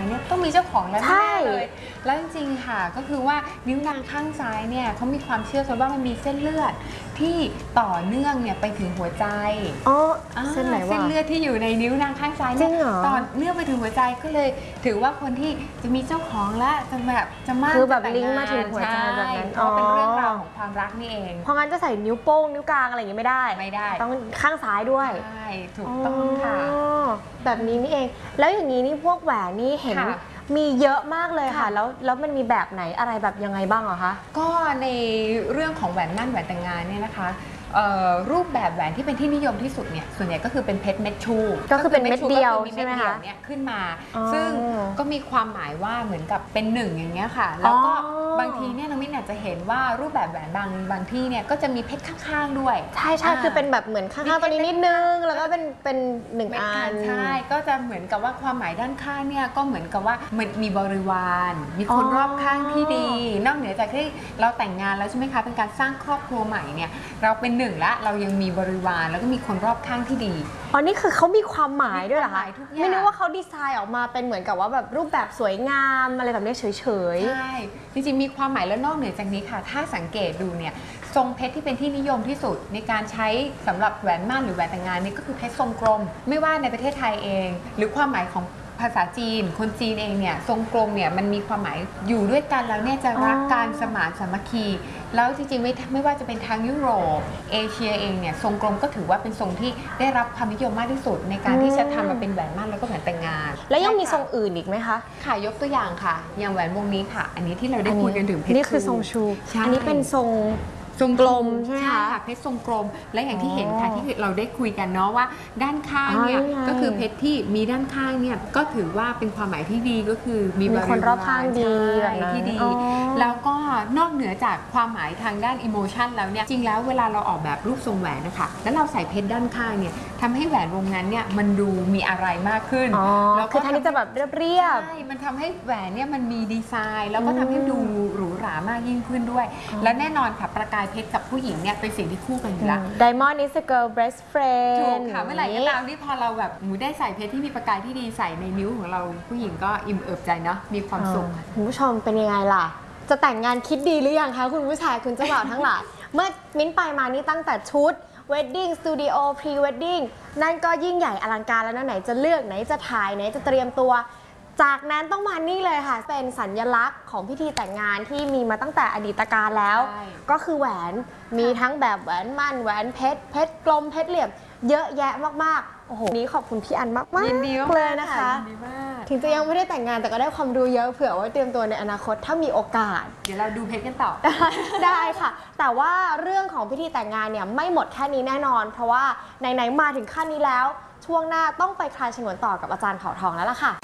เนี่ยต้องมีเจ้าของแล้วแน่เลยแล้วจริงๆค่ะก็คือว่านิ้วนางข้างซ้ายเนี่ยเขามีความเชื่อกันว่ามันมีเส้นเลือดที่ต่อเนื่องเนี่ยไปถึงหัวใจเส้นไหนวะเส้นเลือดที่อยู่ในนิ้วนางข้างซ้ายเนี่ยต่อเนื่องไปถึงหัวใจก็เลยถือว่าคนที่จะมีเจ้าของและจะมั่นคือแบบลิงก์มาถึงหัวใจแบบนั้นเพราะเป็นเรื่องราวของความรักนี่เองเพราะงั้นจะใส่นิ้วโป้งนิ้วกลางอะไรอย่างนี้ไม่ได้ต้องข้างซ้ายด้วยใช่ถูกต้องค่ะแบบนี้นี่เองแล้วอย่างนี้นี่พวกแหวนนี่เห็นมีเยอะมากเลยค่ะแล้วมันมีแบบไหนอะไรแบบยังไงบ้างเหรอคะก็ในเรื่องของแหวนมั่นแหวนแต่งงานเนี่ยนะคะรูปแบบแหวนที่เป็นที่นิยมที่สุดเนี่ยส่วนใหญ่ก็คือเป็นเพชรเม็ดชูก็คือเป็นเม็ดเดียวใช่ไหมคะเนี่ยขึ้นมาซึ่งก็มีความหมายว่าเหมือนกับเป็นหนึ่งอย่างเงี้ยค่ะแล้วก็บางทีเนี่ยน้องมิ้นอาจจะเห็นว่ารูปแบบแหวนบางที่เนี่ยก็จะมีเพชรข้างๆด้วยใช่คือเป็นแบบเหมือนข้างๆตัวนี้นิดนึงแล้วก็เป็นหนึ่งอันใช่ก็จะเหมือนกับว่าความหมายด้านข้างเนี่ยก็เหมือนกับว่ามีบริวารมีคนรอบข้างที่ดีนอกเหนือจากที่เราแต่งงานแล้วใช่ไหมคะเป็นการสร้างครอบครัวใหม่เนี่ยเราเป็นหนึ่งละเรายังมีบริวารแล้วก็มีคนรอบข้างที่ดีนี่คือเขามีความหมายด้วยเหรอคะไม่นึกว่าเขาดีไซน์ออกมาเป็นเหมือนกับว่าแบบรูปแบบสวยงามอะไรแบบนี้เฉยๆใช่จริงๆมีความหมายแล้วนอกเหนือจากนี้ค่ะถ้าสังเกตดูเนี่ยทรงเพชรที่เป็นที่นิยมที่สุดในการใช้สำหรับแหวนมั่นหรือแหวนแต่งงานนี่ก็คือเพชรทรงกลมไม่ว่าในประเทศไทยเองหรือความหมายของภาษาจีนคนจีนเองเนี่ยทรงกลมเนี่ยมันมีความหมายอยู่ด้วยกันแล้วเนี่ยจะรักกันสมานสามัคคีแล้วจริงๆไม่ว่าจะเป็นทางยุโรปเอเชียเองเนี่ยทรงกลมก็ถือว่าเป็นทรงที่ได้รับความนิยมมากที่สุดในการที่จะทำมาเป็นแหวนมั่นแล้วก็แหวนแต่งงานแล้วยังมีทรงอื่นอีกไหมคะค่ะยกตัวอย่างค่ะอย่างแหวนวงนี้ค่ะอันนี้ที่เราได้คุยกันถึงเพชรนี่คือทรงชูอันนี้เป็นทรงกลมใช่ไหมคะเพชรทรงกลมและอย่างที่เห็นค่ะที่เราได้คุยกันเนาะว่าด้านข้างเนี่ยก็คือเพชรที่มีด้านข้างเนี่ยก็ถือว่าเป็นความหมายที่ดีก็คือมีคนรอบข้างดีที่ดีแล้วก็นอกเหนือจากความหมายทางด้านอิโมชันแล้วเนี่ยจริงแล้วเวลาเราออกแบบรูปทรงแหวนนะคะแล้วเราใส่เพชรด้านข้างเนี่ยทำให้แหวนวงนั้นเนี่ยมันดูมีอะไรมากขึ้นแล้วคือท่านนี้จะแบบเรียบใช่มันทำให้แหวนเนี่ยมันมีดีไซน์แล้วก็ทำให้ดูหรูหรามากยิ่งขึ้นด้วยและแน่นอนค่ะประกายเพชรกับผู้หญิงเนี่ยเป็นสิ่งที่คู่กันอยู่แล้ว Diamond is a girl best friend ถูกค่ะเมื่อไหร่ก็ตามที่พอเราแบบได้ใส่เพชรที่มีประกายที่ดีใส่ในนิ้วของเราผู้หญิงก็อิ่มเอิบใจเนาะมีความสุขคุณผู้ชมเป็นยังไงล่ะจะแต่งงานคิดดีหรือยังคะคุณผู้ชายคุณเจ้าบ่าวทั้งหลายเมื่อมิ้นไปมานี่ตั้งแต่ชุด wedding studio pre wedding นั่นก็ยิ่งใหญ่อลังการแล้วนะไหนจะเลือกไหนจะถ่ายไหนจะเตรียมตัวจากนั้นต้องมานี่เลยค่ะเป็นสัญลักษณ์ของพิธีแต่งงานที่มีมาตั้งแต่อดีตการแล้วก็คือแหวนมีทั้งแบบแหวนมั่นแหวนเพชรเพชรกลมเพชรเหลี่ยมเยอะแยะมากๆโอ้โหนี้ขอบคุณพี่อันมากๆเลยนะคะถึงจะยังไม่ได้แต่งงานแต่ก็ได้ความรู้เยอะเผื่อว่าเตรียมตัวในอนาคตถ้ามีโอกาสเดี๋ยวเราดูเพชรกันต่อได้ค่ะแต่ว่าเรื่องของพิธีแต่งงานเนี่ยไม่หมดแค่นี้แน่นอนเพราะว่าไหนๆมาถึงขั้นนี้แล้วช่วงหน้าต้องไปคลายฉงนต่อกับอาจารย์เผ่าทองแล้วล่ะค่ะ